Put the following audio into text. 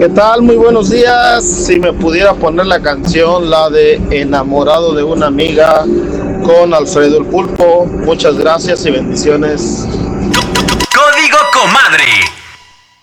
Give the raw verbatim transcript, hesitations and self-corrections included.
¿Qué tal? Muy buenos días. Si me pudiera poner la canción, la de Enamorado de una amiga con Alfredo el Pulpo. Muchas gracias y bendiciones. Código Comadre.